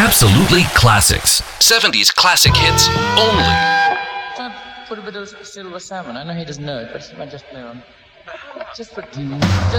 Absolutely classics. 70s classic hits only. Trying to put a bit of silver salmon. I know he doesn't know it, but he might just play on. Just put.